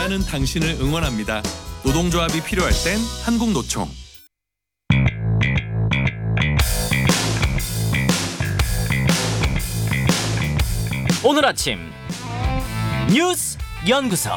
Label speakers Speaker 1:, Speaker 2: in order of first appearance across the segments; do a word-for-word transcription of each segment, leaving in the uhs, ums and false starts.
Speaker 1: 일하는 당신을 응원합니다. 노동조합이 필요할 땐 한국노총.
Speaker 2: 오늘 아침 뉴스 연구소.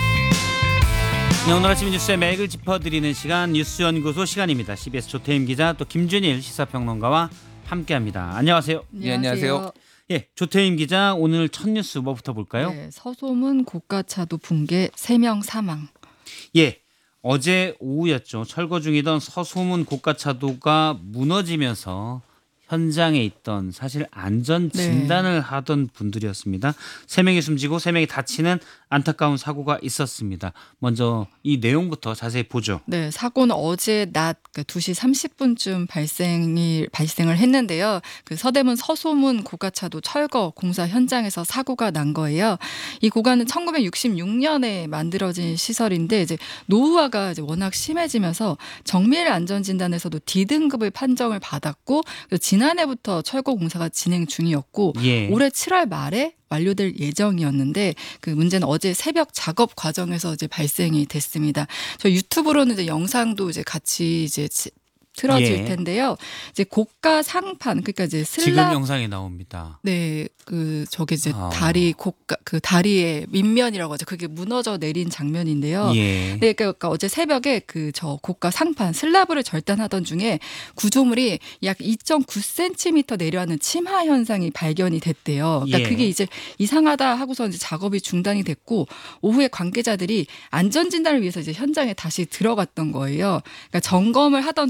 Speaker 3: 네, 오늘 아침 뉴스의 맥을 짚어드리는 시간 뉴스 연구소 시간입니다. 씨비에스 조태임 기자 또 김준일 시사평론가와 함께합니다. 안녕하세요.
Speaker 4: 네, 안녕하세요.
Speaker 3: 예, 조태임 기자 오늘 첫 뉴스 뭐부터 볼까요?
Speaker 4: 네, 서소문 고가차도 붕괴 세 명 사망.
Speaker 3: 예, 어제 오후였죠. 철거 중이던 서소문 고가차도가 무너지면서 현장에 있던 사실 안전 진단을 네. 하던 분들이었습니다. 세 명이 숨지고 세 명이 다치는 안타까운 사고가 있었습니다. 먼저 이 내용부터 자세히 보죠.
Speaker 4: 네, 사고는 어제 낮 두 시 삼십 분쯤 발생이 발생을 했는데요. 그 서대문 서소문 고가차도 철거 공사 현장에서 사고가 난 거예요. 이 고가는 천구백육십육 년에 만들어진 시설인데 이제 노후화가 이제 워낙 심해지면서 정밀 안전 진단에서도 D등급을 판정을 받았고 지난해부터 철거 공사가 진행 중이었고
Speaker 3: 예.
Speaker 4: 올해 칠월 말에 완료될 예정이었는데 그 문제는 어제 새벽 작업 과정에서 이제 발생이 됐습니다. 저 유튜브로는 이제 영상도 이제 같이 이제 틀어질
Speaker 3: 예.
Speaker 4: 텐데요. 이제 고가 상판 그러니까 이제 슬랍
Speaker 3: 지금 영상이 나옵니다.
Speaker 4: 네, 그 저게 이제
Speaker 3: 아.
Speaker 4: 다리 고가 그 다리의 밑면이라고 하죠. 그게 무너져 내린 장면인데요.
Speaker 3: 예.
Speaker 4: 네, 그러니까 어제 새벽에 그 저 고가 상판 슬라브를 절단하던 중에 구조물이 약 이 점 구 센티미터 내려앉는 침하 현상이 발견이 됐대요. 그러니까
Speaker 3: 예.
Speaker 4: 그게 이제 이상하다 하고서 이제 작업이 중단이 됐고 오후에 관계자들이 안전 진단을 위해서 이제 현장에 다시 들어갔던 거예요. 그러니까 점검을 하던